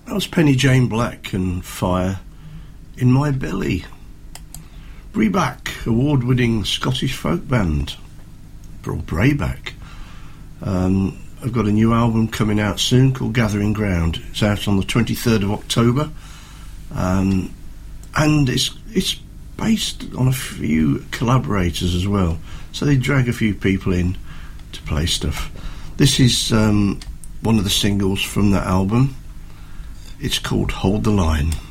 That was Penny Jane Black and Fire in My Belly. Breback, award-winning Scottish folk band, or Brayback. I've got a new album coming out soon called Gathering Ground. It's out on the 23rd of October, and it's based on a few collaborators as well. So they drag a few people in to play stuff. This is one of the singles from that album. It's called Hold the Line.